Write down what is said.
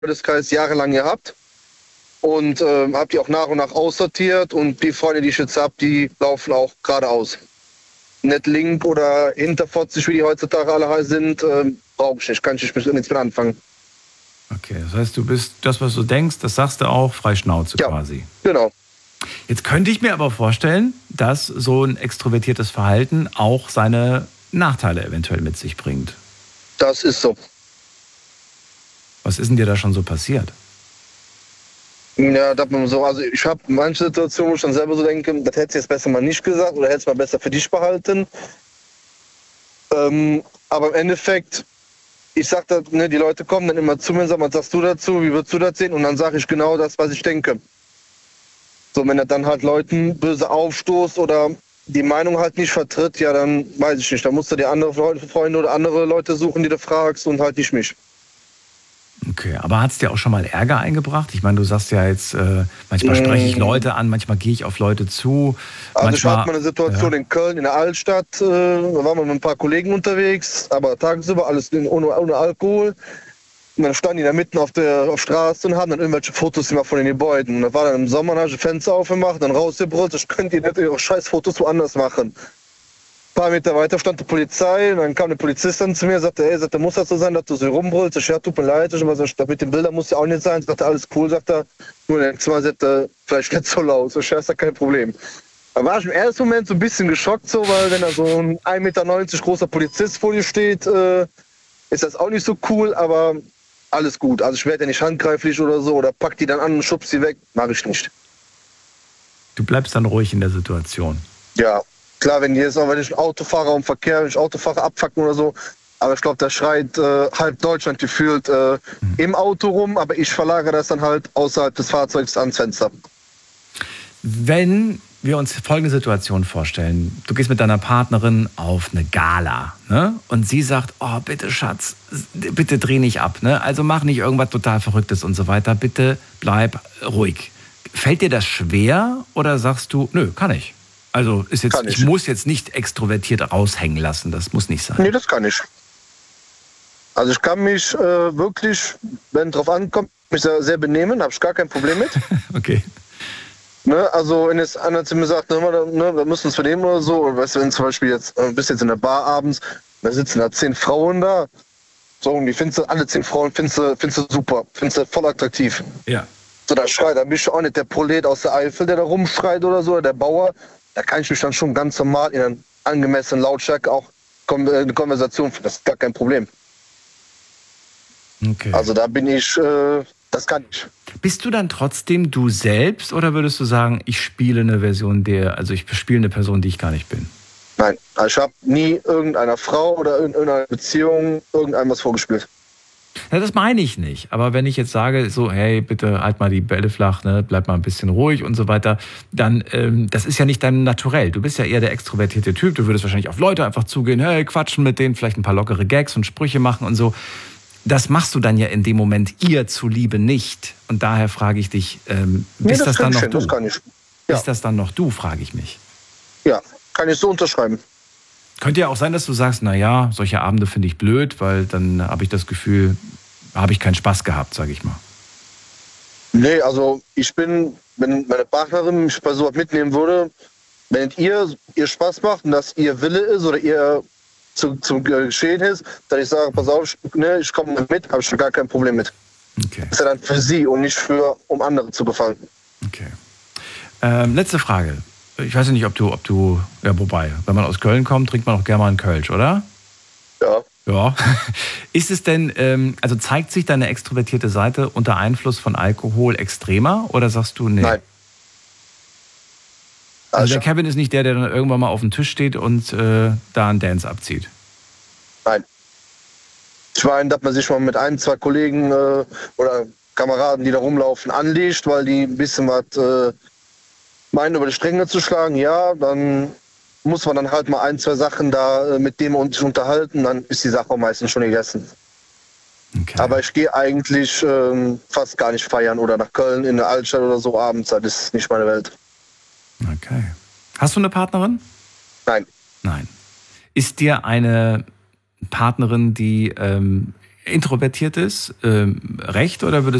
Freundeskreis jahrelang gehabt und habe die auch nach und nach aussortiert und die Freunde, die ich jetzt habe, die laufen auch geradeaus. Nicht link oder hinterfotzig, wie die heutzutage alle sind, brauche ich nicht, kann ich nichts mit anfangen. Okay, das heißt, du bist das, was du denkst, das sagst du auch, frei Schnauze Ja, quasi. genau. Jetzt könnte ich mir aber vorstellen, dass so ein extrovertiertes Verhalten auch seine Nachteile eventuell mit sich bringt. Das ist so. Was ist denn dir da schon so passiert? Ja, das man so, also ich habe manche Situationen, wo ich dann selber so denke, das hättest du jetzt besser mal nicht gesagt oder hättest mal besser für dich behalten. Aber im Endeffekt, ich sag das, ne, die Leute kommen dann immer zu mir und sagen, was sagst du dazu, wie würdest du das sehen? Und dann sage ich genau das, was ich denke. So, wenn er dann halt Leuten böse aufstoßt oder die Meinung halt nicht vertritt, ja, dann weiß ich nicht. Dann musst du dir andere Freunde oder andere Leute suchen, die du fragst und halt nicht mich. Okay, aber hat es dir auch schon mal Ärger eingebracht? Ich meine, du sagst ja jetzt, manchmal spreche ich Leute an, manchmal gehe ich auf Leute zu. Also ich manchmal, hatte mal eine Situation in Köln, in der Altstadt, da waren wir mit ein paar Kollegen unterwegs, aber tagsüber alles ohne Alkohol. Und dann standen die da mitten auf der Straße und haben dann irgendwelche Fotos gemacht von den Gebäuden. Und da war dann im Sommer, da habe ich Fenster aufgemacht, dann rausgebrüllt, ich könnte ihr nicht ihre scheiß Fotos woanders machen. Ein paar Meter weiter stand die Polizei und dann kam der Polizist dann zu mir und sagte, ey, sagt, muss das so sein, dass du so rumbrüllst? Ich, ja, tut mir leid. Ich so, mit den Bildern muss ja auch nicht sein. Sagt er, alles cool, sagt er. Nur denkst mal, sagt er, vielleicht nicht so laut. Ich, ja, ist ja kein Problem. Da war ich im ersten Moment so ein bisschen geschockt, so, weil wenn da so ein 1,90 Meter großer Polizist vor dir steht, ist das auch nicht so cool, aber alles gut. Also ich werde ja nicht handgreiflich oder so oder pack die dann an und schub sie weg. Mache ich nicht. du bleibst dann ruhig in der Situation. Ja, klar, wenn ich einen Autofahrer im Verkehr, wenn ich Autofahrer abfacken oder so, aber ich glaube, da schreit halb Deutschland gefühlt im Auto rum, aber ich verlagere das dann halt außerhalb des Fahrzeugs ans Fenster. Wenn wir uns folgende Situation vorstellen, du gehst mit deiner Partnerin auf eine Gala, ne? Und sie sagt, oh, bitte Schatz, bitte dreh nicht ab, ne? Also mach nicht irgendwas total Verrücktes und so weiter, bitte bleib ruhig. Fällt dir das schwer oder sagst du, nö, kann ich? Also ist jetzt, ich muss jetzt nicht extrovertiert raushängen lassen, das muss nicht sein. Nee, das kann ich. Also ich kann mich wirklich, wenn es drauf ankommt, mich sehr benehmen, habe ich gar kein Problem mit. Okay. Ne, also wenn jetzt einer zu mir sagt, ne, wir müssen uns vernehmen oder so, oder weißt du, wenn zum Beispiel jetzt, bist jetzt in der Bar abends, da sitzen da 10 Frauen da, so, und die findest du, alle 10 Frauen findest du super, findest du voll attraktiv. Ja. So, da schreit, da bist du auch nicht der Prolet aus der Eifel, der da rumschreit oder so, oder der Bauer, da kann ich mich dann schon ganz normal in einer angemessenen Lautstärke auch eine Konversation führen, das ist gar kein Problem. Okay. Also da bin ich, das kann ich. Bist du dann trotzdem du selbst oder würdest du sagen, ich spiele eine Version also ich spiele eine Person, die ich gar nicht bin? Nein, also ich habe nie irgendeiner Frau oder in irgendeiner Beziehung irgendeinem was vorgespielt. Ja, das meine ich nicht. Aber wenn ich jetzt sage, so, hey, bitte halt mal die Bälle flach, ne, bleib mal ein bisschen ruhig und so weiter, dann, das ist ja nicht dein Naturell. Du bist ja eher der extrovertierte Typ. Du würdest wahrscheinlich auf Leute einfach zugehen, hey, quatschen mit denen, vielleicht ein paar lockere Gags und Sprüche machen und so. Das machst du dann ja in dem Moment ihr zuliebe nicht. Und daher frage ich dich, bist das dann noch du? Das kann ich. Ja. Ist das dann noch du, frage ich mich. Ja, kann ich so unterschreiben. Könnte ja auch sein, dass du sagst, naja, solche Abende finde ich blöd, weil dann habe ich das Gefühl, habe ich keinen Spaß gehabt, sage ich mal. Nee, also wenn meine Partnerin mich bei sowas mitnehmen würde, wenn ihr Spaß macht und das ihr Wille ist oder ihr zum Geschehen ist, dass ich sage, pass auf, ich komme mit, habe ich schon gar kein Problem mit. Okay. Das ist ja dann für sie und nicht um andere zu gefallen. Okay. Letzte Frage. Ich weiß ja nicht, ob du, ja, wobei, wenn man aus Köln kommt, trinkt man auch gerne mal einen Kölsch, oder? Ja. Ja. Ist es denn, also zeigt sich deine extrovertierte Seite unter Einfluss von Alkohol extremer oder sagst du, nee? Nein. Also der Kevin ist nicht der dann irgendwann mal auf dem Tisch steht und da einen Dance abzieht? Nein. Ich meine, dass man sich mal mit 1, 2 Kollegen oder Kameraden, die da rumlaufen, anlegt, weil die ein bisschen was meinen, über die Stränge zu schlagen, ja, dann muss man dann halt mal 1, 2 Sachen da mit dem sich unterhalten, dann ist die Sache meistens schon gegessen. Okay. Aber ich gehe eigentlich fast gar nicht feiern oder nach Köln in der Altstadt oder so abends, das ist nicht meine Welt. Okay. Hast du eine Partnerin? Nein. Nein. Ist dir eine Partnerin, die Introvertiertes recht oder würdest